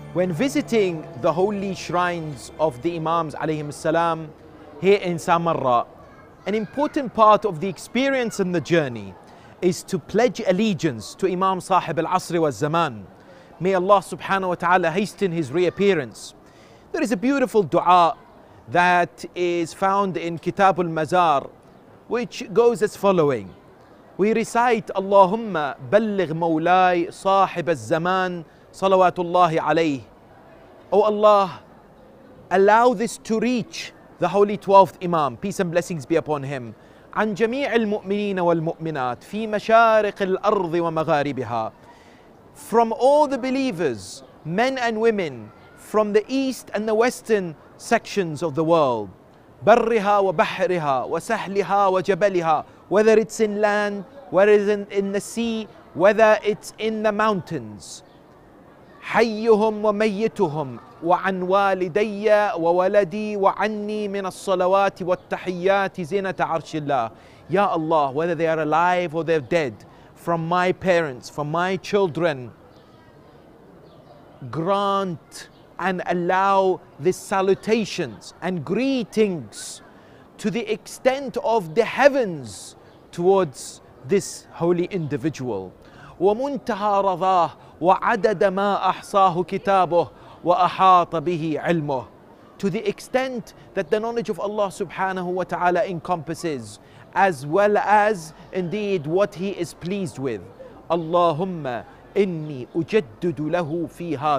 When visiting the holy shrines of the Imams alayhim salam here in Samarra, an important part of the experience and the journey is to pledge allegiance to Imam Sahib al-Asr wa Zaman. May Allah subhanahu wa ta'ala hasten his reappearance. There is a beautiful dua that is found in Kitab al-Mazar, which goes as following. We recite, Allahumma balligh mawlai sahib al-zaman salawatullahi alayh. O Allah, allow this to reach the holy 12th Imam, peace and blessings be upon him, عن جميع المؤمنين والمؤمنات في مشارق الأرض ومغاربها, from all the believers, men and women, from the east and the western sections of the world, برها وبحرها وسهلها وجبلها, whether it's in land, whether it's in the sea, whether it's in the mountains. حيهم وميتهم وعن والدي وولدي وعني من الصلوات والتحيات زينة عرش الله. Ya Allah, whether they are alive or they're dead, from my parents, from my children, grant and allow these salutations and greetings to the extent of the heavens towards this holy individual. ومنتهى رضاه وعدد ما أحصاه كتابه وأحاط به علمه, to the extent that the knowledge of Allah subhanahu wa ta'ala encompasses, as well as indeed what He is pleased with. Allahumma inni ujaddid lahu fi hadha